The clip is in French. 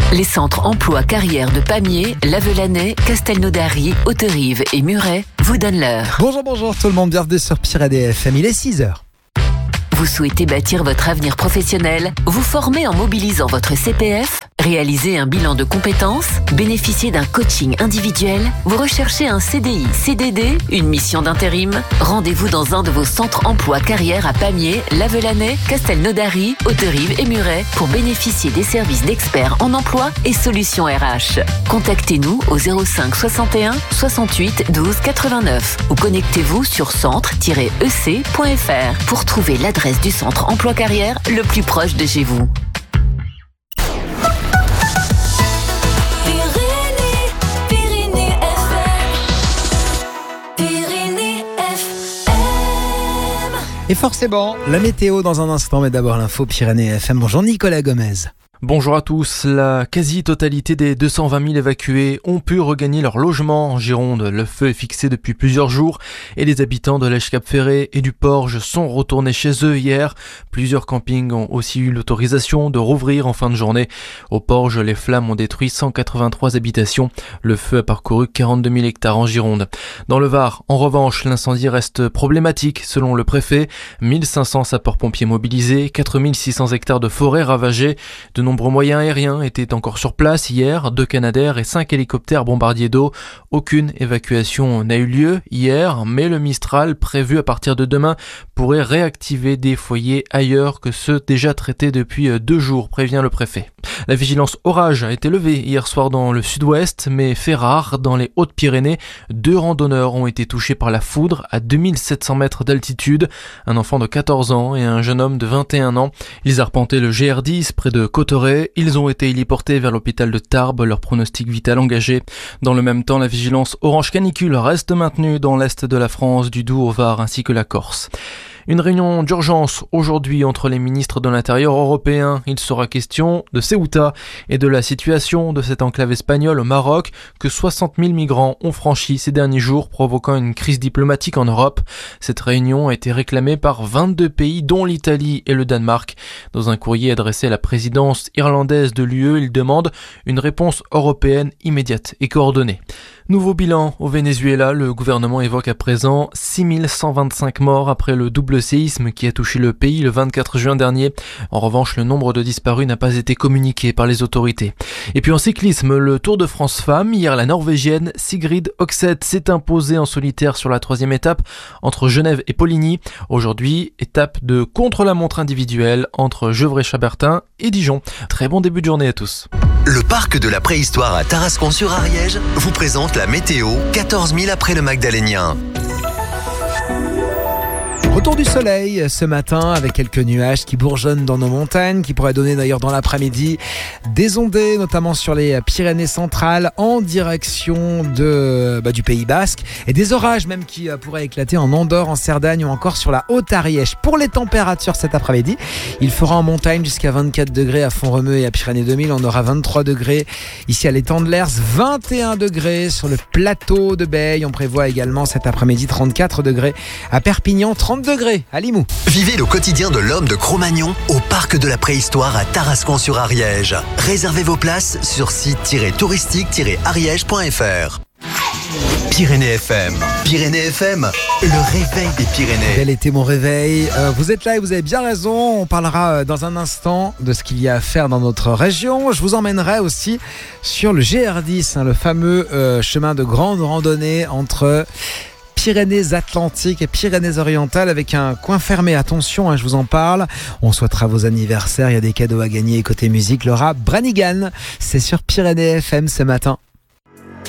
Les centres emploi carrière de Pamiers, Lavelanet, Castelnaudary, Hauterive et Muret vous donnent l'heure. Bonjour tout le monde, bienvenue sur Pyrénées FM, il est 6h. Vous souhaitez bâtir votre avenir professionnel, vous former en mobilisant votre CPF, réaliser un bilan de compétences, bénéficier d'un coaching individuel, vous recherchez un CDI, CDD, une mission d'intérim? Rendez-vous dans un de vos centres emploi carrière à Pamiers, Lavelanet, Castelnaudary, Hauterive et Muret pour bénéficier des services d'experts en emploi et solutions RH. Contactez-nous au 05 61 68 12 89 ou connectez-vous sur centre-ec.fr pour trouver l'adresse du centre emploi carrière le plus proche de chez vous. Et forcément, la météo dans un instant, mais d'abord l'info Pyrénées FM. Bonjour Nicolas Gomez. Bonjour à tous. La quasi-totalité des 220 000 évacués ont pu regagner leur logement en Gironde. Le feu est fixé depuis plusieurs jours et les habitants de l'Èche-Cap-Ferré et du Porge sont retournés chez eux hier. Plusieurs campings ont aussi eu l'autorisation de rouvrir en fin de journée. Au Porge, les flammes ont détruit 183 habitations. Le feu a parcouru 42 000 hectares en Gironde. Dans le Var, en revanche, l'incendie reste problématique selon le préfet. 1500 sapeurs-pompiers mobilisés, 4600 hectares de forêt ravagés. De nombreux moyens aériens étaient encore sur place hier, 2 Canadair et 5 hélicoptères bombardiers d'eau. Aucune évacuation n'a eu lieu hier, mais le Mistral, prévu à partir de demain, pourrait réactiver des foyers ailleurs que ceux déjà traités depuis 2 jours, prévient le préfet. La vigilance orage a été levée hier soir dans le sud-ouest, mais fait rare, dans les Hautes-Pyrénées, 2 randonneurs ont été touchés par la foudre à 2700 mètres d'altitude, un enfant de 14 ans et un jeune homme de 21 ans. Ils arpentaient le GR10 près de Cauterets. Ils ont été héliportés vers l'hôpital de Tarbes, leur pronostic vital engagé. Dans le même temps, la vigilance orange canicule reste maintenue dans l'est de la France, du Doubs au Var ainsi que la Corse. Une réunion d'urgence aujourd'hui entre les ministres de l'Intérieur européens. Il sera question de Ceuta et de la situation de cette enclave espagnole au Maroc que 60 000 migrants ont franchi ces derniers jours, provoquant une crise diplomatique en Europe. Cette réunion a été réclamée par 22 pays, dont l'Italie et le Danemark. Dans un courrier adressé à la présidence irlandaise de l'UE, ils demandent une réponse européenne immédiate et coordonnée. Nouveau bilan au Venezuela, le gouvernement évoque à présent 6125 morts après le double séisme qui a touché le pays le 24 juin dernier. En revanche, le nombre de disparus n'a pas été communiqué par les autorités. Et puis en cyclisme, le Tour de France Femmes, hier la Norvégienne Sigrid Oxeth s'est imposée en solitaire sur la 3e étape entre Genève et Poligny. Aujourd'hui, étape de contre-la-montre individuelle entre Gevrey-Chabertin et Dijon. Très bon début de journée à tous. Le parc de la préhistoire à Tarascon-sur-Ariège vous présente la météo 14 000 après le Magdalénien. Retour du soleil ce matin avec quelques nuages qui bourgeonnent dans nos montagnes, qui pourraient donner d'ailleurs dans l'après-midi des ondées, notamment sur les Pyrénées centrales en direction du Pays Basque, et des orages même qui pourraient éclater en Andorre, en Cerdagne ou encore sur la Haute-Ariège. Pour les températures cet après-midi, il fera en montagne jusqu'à 24 degrés à Font-Romeu et à Pyrénées 2000. On aura 23 degrés ici à l'étang de Lers, 21 degrés sur le plateau de Beille. On prévoit également cet après-midi 34 degrés à Perpignan, 30 degrés à Limoux. Vivez le quotidien de l'homme de Cro-Magnon au parc de la préhistoire à Tarascon-sur-Ariège. Réservez vos places sur site-touristique-ariège.fr. Pyrénées FM. Pyrénées FM, le réveil des Pyrénées. Quel était mon réveil? Vous êtes là et vous avez bien raison. On parlera dans un instant de ce qu'il y a à faire dans notre région. Je vous emmènerai aussi sur le GR10, le fameux chemin de grande randonnée entre Pyrénées-Atlantiques et Pyrénées-Orientales avec un coin fermé. Attention, je vous en parle. On souhaitera vos anniversaires. Il y a des cadeaux à gagner. Côté musique, Laura Branigan. C'est sur Pyrénées FM ce matin.